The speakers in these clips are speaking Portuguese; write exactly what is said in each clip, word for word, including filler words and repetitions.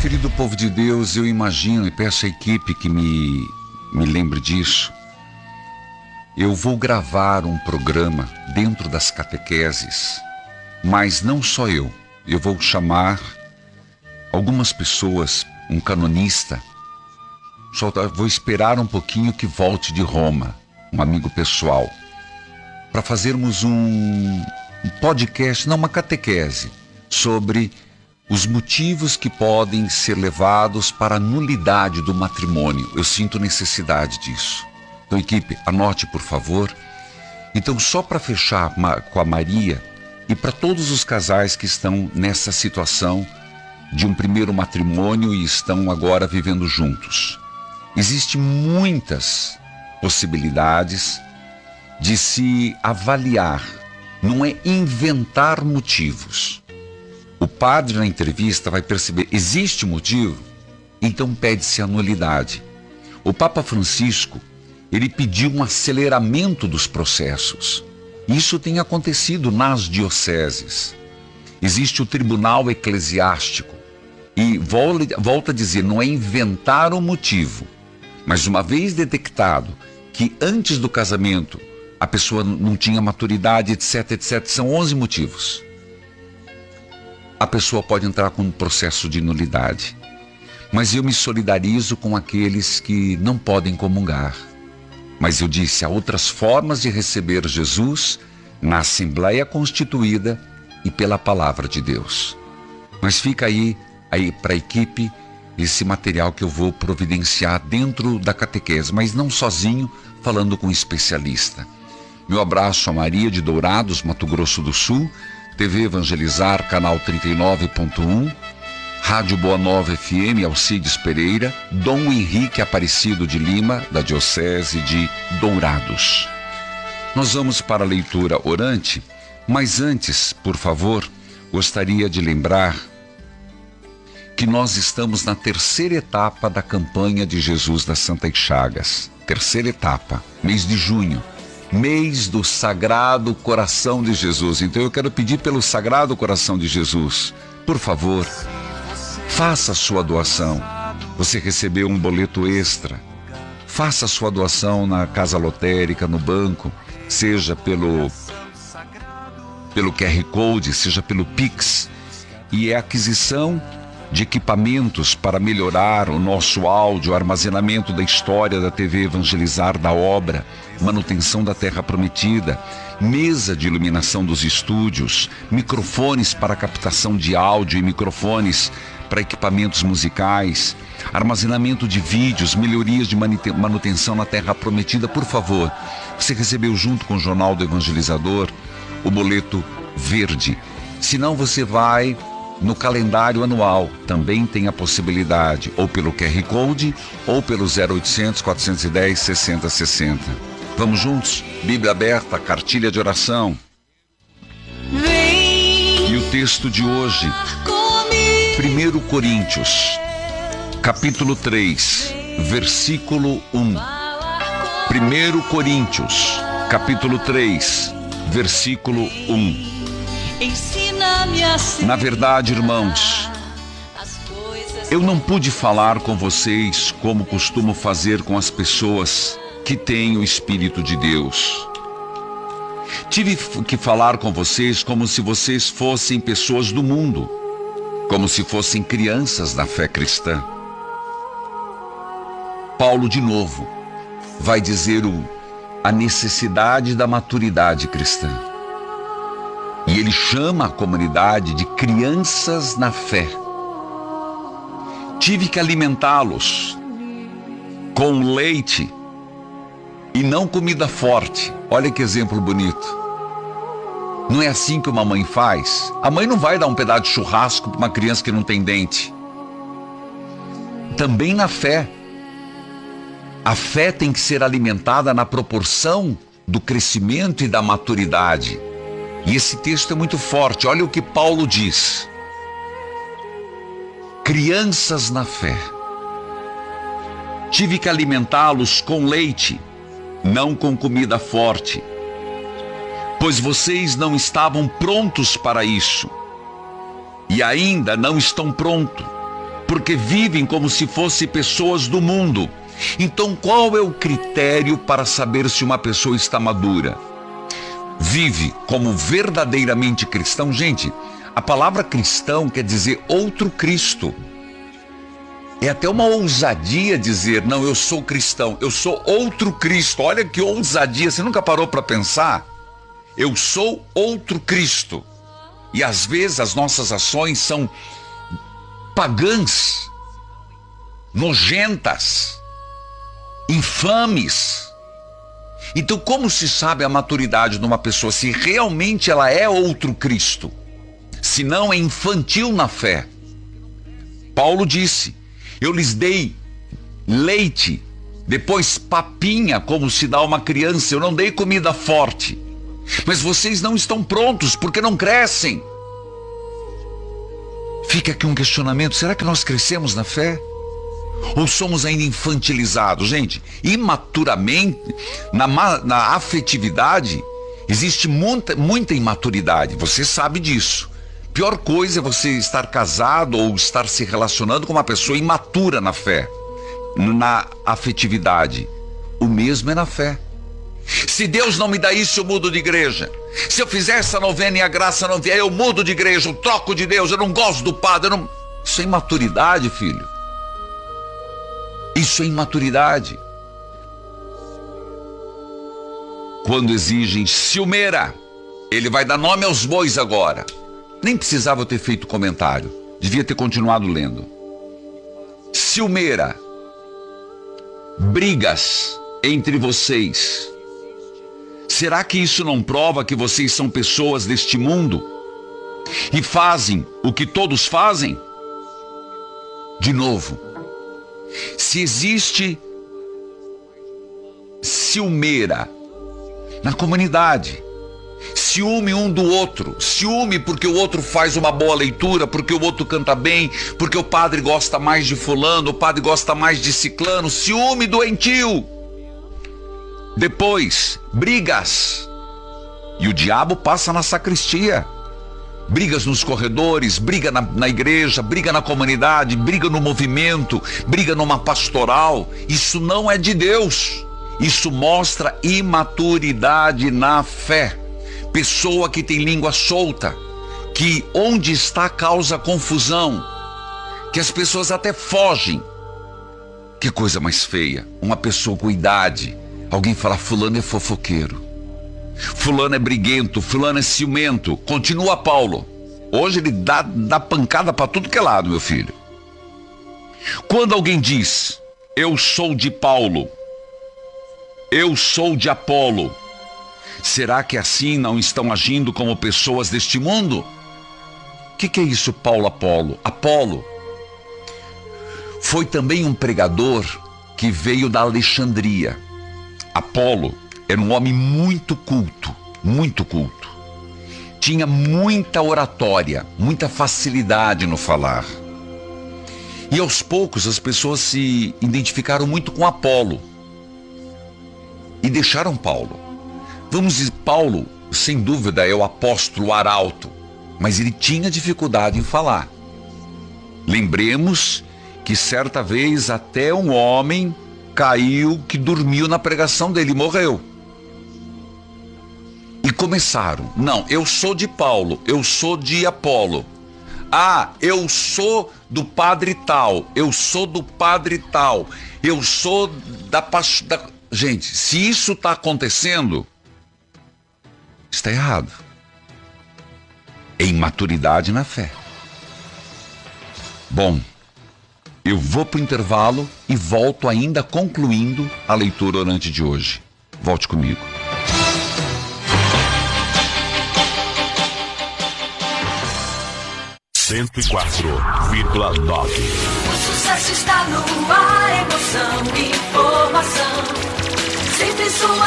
Querido povo de Deus, eu imagino e peço à equipe que me, me lembre disso. Eu vou gravar um programa dentro das catequeses, mas não só eu. Eu vou chamar algumas pessoas, um canonista. Só vou esperar um pouquinho que volte de Roma, um amigo pessoal, para fazermos um, um podcast, não uma catequese, sobre os motivos que podem ser levados para a nulidade do matrimônio. Eu sinto necessidade disso. Então, equipe, anote, por favor. Então, só para fechar com a Maria e para todos os casais que estão nessa situação de um primeiro matrimônio e estão agora vivendo juntos. Existem muitas possibilidades de se avaliar, não é inventar motivos. O padre na entrevista vai perceber, existe motivo? Então pede-se a nulidade. O Papa Francisco, ele pediu um aceleramento dos processos. Isso tem acontecido nas dioceses. Existe o tribunal eclesiástico. E volta a dizer, não é inventar um motivo. Mas uma vez detectado que antes do casamento a pessoa não tinha maturidade, etc, etcétera, são onze motivos. A pessoa pode entrar com um processo de nulidade. Mas eu me solidarizo com aqueles que não podem comungar. Mas eu disse, há outras formas de receber Jesus na Assembleia Constituída e pela Palavra de Deus. Mas fica aí, aí para a equipe esse material que eu vou providenciar dentro da catequese, mas não sozinho, falando com um especialista. Meu abraço a Maria de Dourados, Mato Grosso do Sul, T V Evangelizar, canal trinta e nove ponto um, Rádio Boa Nova F M, Alcides Pereira, Dom Henrique Aparecido de Lima, da Diocese de Dourados. Nós vamos para a leitura orante, mas antes, por favor, gostaria de lembrar que nós estamos na terceira etapa da campanha de Jesus das Santas Chagas. Terceira etapa, mês de junho. Mês do Sagrado Coração de Jesus. Então eu quero pedir pelo Sagrado Coração de Jesus, por favor, faça a sua doação. Você recebeu um boleto extra, faça a sua doação na casa lotérica, no banco, seja pelo, pelo Q R Code, seja pelo Pix. E é a aquisição de equipamentos para melhorar o nosso áudio, armazenamento da história da T V Evangelizar, da obra, manutenção da Terra Prometida, mesa de iluminação dos estúdios, microfones para captação de áudio e microfones para equipamentos musicais, armazenamento de vídeos, melhorias de manutenção na Terra Prometida. Por favor, você recebeu junto com o Jornal do Evangelizador o boleto verde. Se não, você vai no calendário anual, também tem a possibilidade, ou pelo Q R Code, ou pelo zero oitocentos, quatrocentos e dez, sessenta sessenta. Vamos juntos? Bíblia aberta, cartilha de oração. E o texto de hoje, primeiro Coríntios, capítulo três, versículo um. primeiro Coríntios, capítulo três, versículo um. Na verdade, irmãos, eu não pude falar com vocês como costumo fazer com as pessoas que têm o Espírito de Deus. Tive que falar com vocês como se vocês fossem pessoas do mundo, como se fossem crianças na fé cristã. Paulo, de novo, vai dizer o, a necessidade da maturidade cristã. E ele chama a comunidade de crianças na fé. Tive que alimentá-los com leite e não comida forte. Olha que exemplo bonito. Não é assim que uma mãe faz? A mãe não vai dar um pedaço de churrasco para uma criança que não tem dente. Também na fé. A fé tem que ser alimentada na proporção do crescimento e da maturidade. E esse texto é muito forte. Olha o que Paulo diz. Crianças na fé. Tive que alimentá-los com leite, não com comida forte, pois vocês não estavam prontos para isso. E ainda não estão prontos, porque vivem como se fossem pessoas do mundo. Então, qual é o critério para saber se uma pessoa está madura? Vive como verdadeiramente cristão? Gente, a palavra cristão quer dizer outro Cristo. É até uma ousadia dizer, não, eu sou cristão, eu sou outro Cristo. Olha que ousadia, você nunca parou para pensar? Eu sou outro Cristo. E às vezes as nossas ações são pagãs, nojentas, infames. Então, como se sabe a maturidade de uma pessoa? Se realmente ela é outro Cristo, se não é infantil na fé. Paulo disse, eu lhes dei leite, depois papinha, como se dá a uma criança, eu não dei comida forte. Mas vocês não estão prontos, porque não crescem. Fica aqui um questionamento, será que nós crescemos na fé? Ou somos ainda infantilizados? Gente, imaturamente, na, na afetividade, existe muita, muita imaturidade, você sabe disso. Pior coisa é você estar casado ou estar se relacionando com uma pessoa imatura na fé, na afetividade. O mesmo é na fé. Se Deus não me dá isso, eu mudo de igreja. Se eu fizer essa novena e a graça não vier, eu mudo de igreja, eu troco de Deus, eu não gosto do padre. Eu não... Isso é imaturidade, filho. Isso é imaturidade. Quando exigem ciumeira, ele vai dar nome aos bois agora. Nem precisava eu ter feito comentário, devia ter continuado lendo. Ciumeira, brigas entre vocês. Será que isso não prova que vocês são pessoas deste mundo e fazem o que todos fazem? De novo, se existe ciumeira na comunidade, ciúme um do outro, ciúme porque o outro faz uma boa leitura, porque o outro canta bem, porque o padre gosta mais de fulano, o padre gosta mais de ciclano, ciúme doentio. Depois, brigas. E o diabo passa na sacristia. Brigas nos corredores, briga na, na igreja, briga na comunidade, briga no movimento, briga numa pastoral. Isso não é de Deus. Isso mostra imaturidade na fé. Pessoa que tem língua solta, que onde está causa confusão, que as pessoas até fogem. Que coisa mais feia. Uma pessoa com idade, alguém fala, fulano é fofoqueiro, fulano é briguento, fulano é ciumento. Continua Paulo. Hoje ele dá, dá pancada para tudo que é lado, meu filho. Quando alguém diz, eu sou de Paulo, eu sou de Apolo, será que assim não estão agindo como pessoas deste mundo? O que, que é isso, Paulo Apolo? Apolo foi também um pregador que veio da Alexandria. Apolo era um homem muito culto, muito culto. Tinha muita oratória, muita facilidade no falar. E aos poucos as pessoas se identificaram muito com Apolo e deixaram Paulo. Vamos dizer, Paulo, sem dúvida, é o apóstolo, o arauto, mas ele tinha dificuldade em falar. Lembremos que certa vez até um homem caiu que dormiu na pregação dele e morreu. E começaram, não, eu sou de Paulo, eu sou de Apolo. Ah, eu sou do padre tal, eu sou do padre tal, eu sou da pastora. Gente, se isso está acontecendo, está errado. É imaturidade na fé. Bom, eu vou para o intervalo e volto ainda concluindo a leitura orante de hoje. Volte comigo. cento e quatro vírgula nove. O sucesso está no ar, emoção, informação. Sempre sua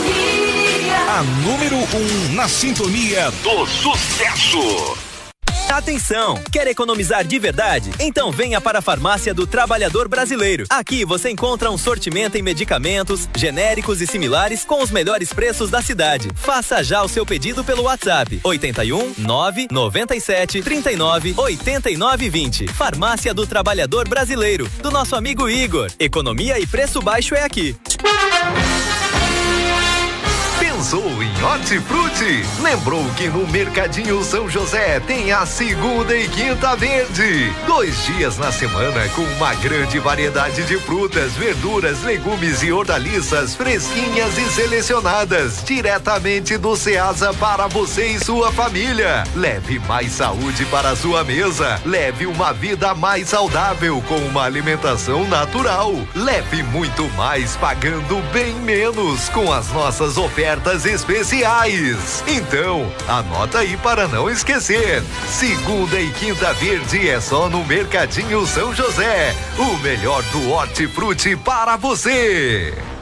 companhia. A número um na sintonia do sucesso. Atenção! Quer economizar de verdade? Então venha para a Farmácia do Trabalhador Brasileiro. Aqui você encontra um sortimento em medicamentos, genéricos e similares com os melhores preços da cidade. Faça já o seu pedido pelo WhatsApp oito um nove nove sete três nove oito nove dois zero. Farmácia do Trabalhador Brasileiro, do nosso amigo Igor. Economia e preço baixo é aqui. Pensou em hortifruti? Lembrou que no Mercadinho São José tem a segunda e quinta verde. Dois dias na semana com uma grande variedade de frutas, verduras, legumes e hortaliças fresquinhas e selecionadas diretamente do Ceasa para você e sua família. Leve mais saúde para a sua mesa. Leve uma vida mais saudável com uma alimentação natural. Leve muito mais pagando bem menos com as nossas ofertas especiais. Então, anota aí para não esquecer. Segunda e quinta verde é só no Mercadinho São José. O melhor do hortifruti para você.